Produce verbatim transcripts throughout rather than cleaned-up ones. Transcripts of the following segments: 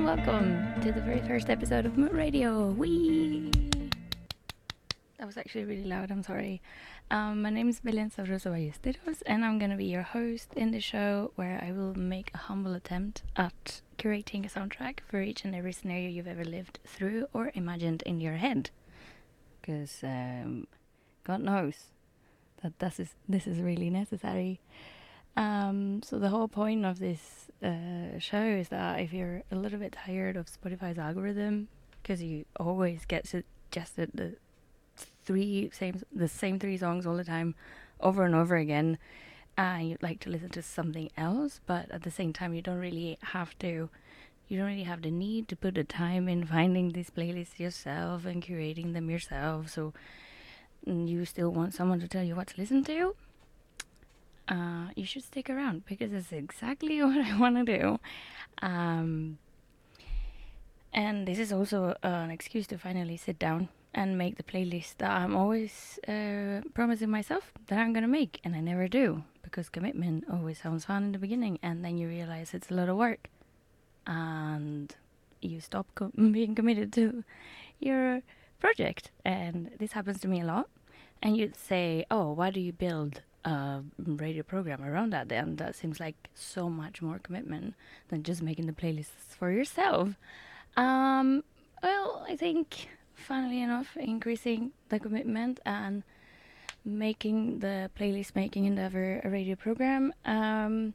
welcome to the very first episode of Mood Radio. Wee! That was actually really loud, I'm sorry. Um, my name is Belén Sabroso Ballesteros, and I'm gonna be your host in the show where I will make a humble attempt at curating a soundtrack for each and every scenario you've ever lived through or imagined in your head. Because um, God knows that this is, this is really necessary. Um, so the whole point of this uh, show is that if you're a little bit tired of Spotify's algorithm, because you always get suggested the three same the same three songs all the time, over and over again, and you'd like to listen to something else, but at the same time you don't really have to, you don't really have the need to put the time in finding these playlists yourself and curating them yourself. So mm, you still want someone to tell you what to listen to. Uh, you should stick around because it's exactly what I want to do. Um, and this is also uh, an excuse to finally sit down and make the playlist that I'm always uh, promising myself that I'm going to make. And I never do, because commitment always sounds fun in the beginning, and then you realize it's a lot of work. And you stop co- being committed to your project. And this happens to me a lot. And you'd say, oh, why do you build a radio program around that then? That seems like so much more commitment than just making the playlists for yourself. Um, well, I think, funnily enough, increasing the commitment and making the playlist making endeavor a radio program um,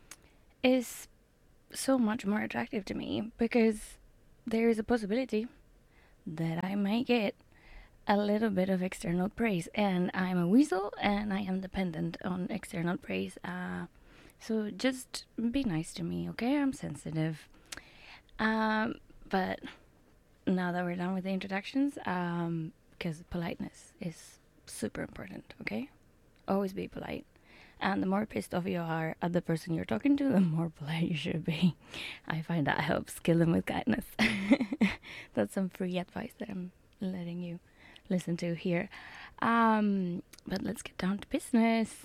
is so much more attractive to me, because there is a possibility that I might get a little bit of external praise, and I'm a weasel and I am dependent on external praise, uh, so just be nice to me, okay? I'm sensitive. Um, but now that we're done with the introductions, um, because politeness is super important, okay? Always be polite. And the more pissed off you are at the person you're talking to, the more polite you should be. I find that helps kill them with kindness. That's some free advice that I'm letting you listen to here. Um, but let's get down to business.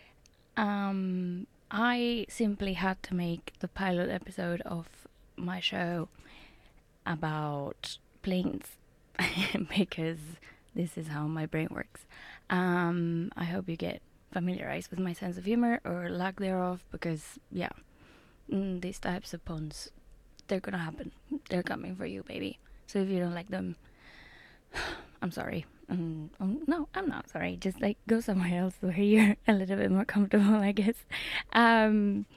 Um, I simply had to make the pilot episode of my show about planes because this is how my brain works. Um, I hope you get familiarized with my sense of humor or lack thereof, because yeah, mm, these types of puns, they're gonna happen. They're coming for you, baby. So if you don't like them, I'm sorry. Um, um, no, I'm not sorry. Just like go somewhere else where you're a little bit more comfortable, I guess. Um,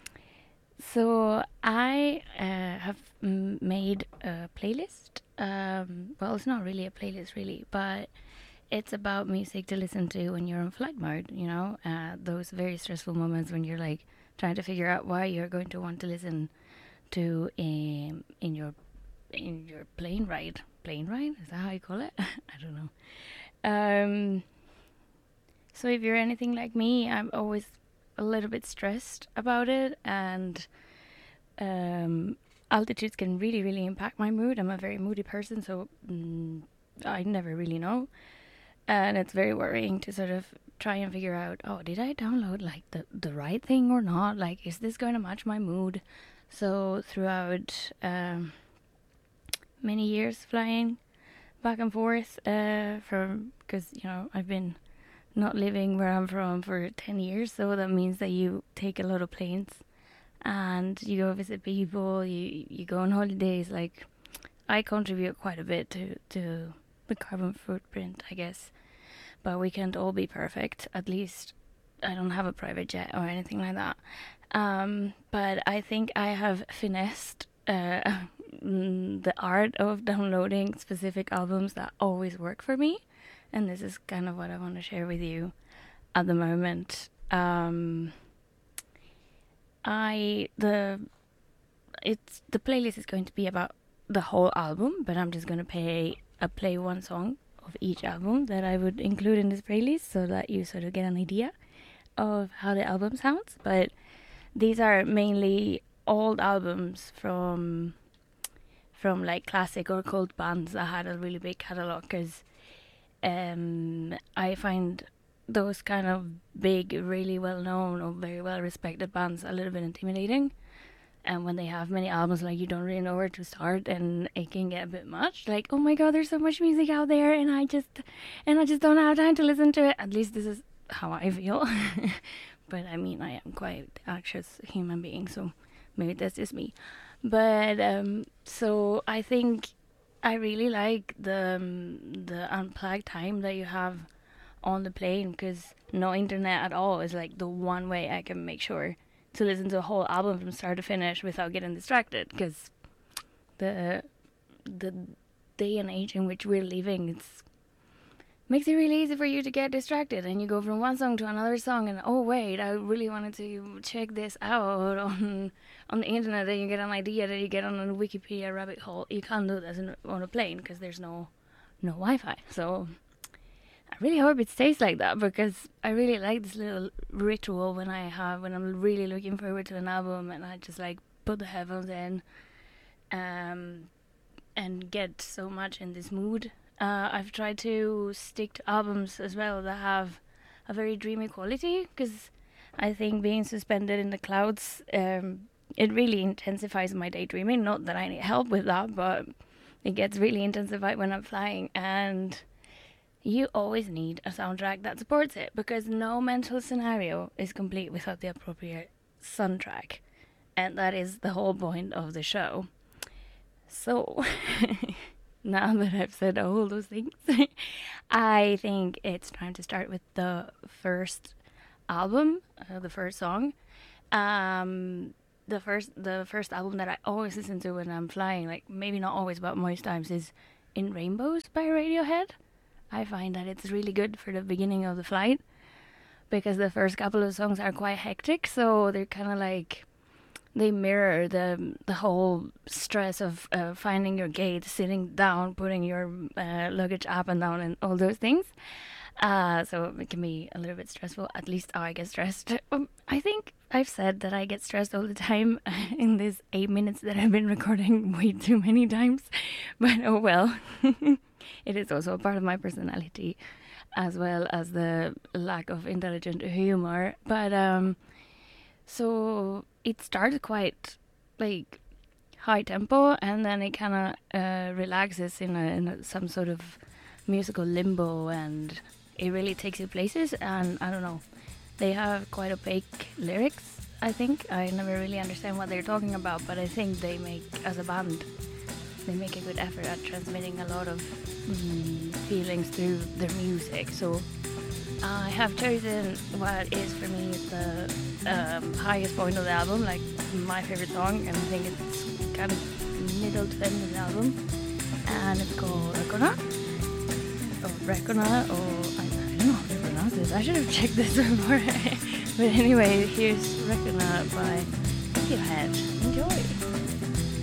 so I uh, have m- made a playlist. Um, well, it's not really a playlist, really, but it's about music to listen to when you're in flight mode. You know, uh, those very stressful moments when you're like trying to figure out why you're going to want to listen to um, in your in your plane ride. Plane ride? Is that how you call it? I don't know. Um, so if you're anything like me, I'm always a little bit stressed about it, and um, altitudes can really, really impact my mood. I'm a very moody person, so mm, I never really know. And it's very worrying to sort of try and figure out, oh, did I download like the, the right thing or not? Like, is this going to match my mood? So throughout um, many years flying back and forth uh, from, because, you know, I've been not living where I'm from for ten years, so that means that you take a lot of planes and you go visit people, you you go on holidays. Like, I contribute quite a bit to, to the carbon footprint, I guess, but we can't all be perfect. At least I don't have a private jet or anything like that. Um, but I think I have finessed uh, the art of downloading specific albums that always work for me, and this is kind of what I want to share with you at the moment. Um, I the it's the playlist is going to be about the whole album, but I'm just going to play uh, play one song of each album that I would include in this playlist, so that you sort of get an idea of how the album sounds. But these are mainly old albums from from like classic or cult bands that had a really big catalog, because um, I find those kind of big, really well known or very well respected bands a little bit intimidating. And when they have many albums, like, you don't really know where to start, and it can get a bit much. Like, oh my god, there's so much music out there, and I just, and I just don't have time to listen to it. At least this is how I feel. But I mean, I am quite anxious human being, so maybe that's just me. But um, so I think I really like the um, the unplugged time that you have on the plane, because no internet at all is like the one way I can make sure to listen to a whole album from start to finish without getting distracted, because the the day and age in which we're living, it's makes it really easy for you to get distracted, and you go from one song to another song, and oh wait, I really wanted to check this out on on the internet, and you get an idea that you get on a Wikipedia rabbit hole. You can't do this in, on a plane, because there's no no Wi-Fi. So I really hope it stays like that, because I really like this little ritual when I have when I'm really looking forward to an album, and I just like put the headphones in, um, and get so much in this mood. Uh, I've tried to stick to albums as well that have a very dreamy quality, because I think being suspended in the clouds, um, it really intensifies my daydreaming. Not that I need help with that, but it gets really intensified when I'm flying, and you always need a soundtrack that supports it, because no mental scenario is complete without the appropriate soundtrack, and that is the whole point of the show. So now that I've said all those things, I think it's time to start with the first album, uh, the first song. Um, the first, the first album that I always listen to when I'm flying, like maybe not always, but most times, is In Rainbows by Radiohead. I find that it's really good for the beginning of the flight, because the first couple of songs are quite hectic, so they're kind of like, they mirror the the whole stress of uh, finding your gate, sitting down, putting your uh, luggage up and down, and all those things. Uh, so it can be a little bit stressful. At least I get stressed. Um, I think I've said that I get stressed all the time in these eight minutes that I've been recording way too many times. But oh well. It is also a part of my personality, as well as the lack of intelligent humor. But um, so it starts quite like high tempo, and then it kind of uh, relaxes in, a, in a, some sort of musical limbo, and it really takes you places. And I don't know, they have quite opaque lyrics. I think I never really understand what they're talking about, but I think they make, as a band, they make a good effort at transmitting a lot of mm, feelings through their music. So I have chosen what is for me the um, highest point of the album, like my favorite song, and I think it's kind of middle to end of the album, and it's called Rekona, or Rekona, or I, I don't know how to pronounce this. I should have checked this before. But anyway, here's Rekona by Radiohead. Enjoy.